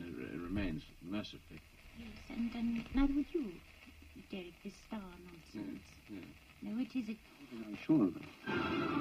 it remains, mercifully. Yes, and now would you, Derek, this star nonsense? Yes. Now, what is it? I'm sure of it.